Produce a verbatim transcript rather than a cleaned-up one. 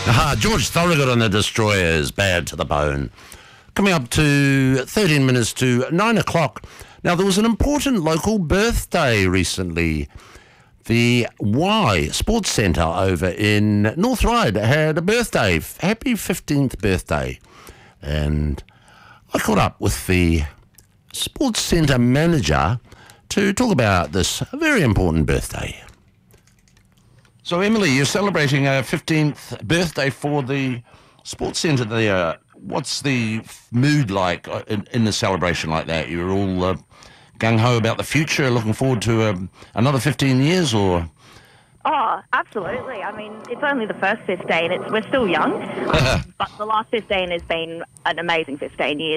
Aha, George Thorogood on the Destroyers, Bad to the Bone. Coming up to thirteen minutes to nine o'clock. Now, there was an important local birthday recently. The Y Sports Centre over in North Ryde had a birthday. Happy fifteenth birthday. And I caught up with the Sports Centre manager to talk about this very important birthday. So, Emily, you're celebrating a fifteenth birthday for the Sports Centre there. What's the mood like in, in a celebration like that? You're all uh, gung-ho about the future, looking forward to um, another fifteen years, or...? Oh, absolutely. I mean, it's only the first fifteen. It's, we're still young, um, but the last fifteen has been an amazing fifteen years.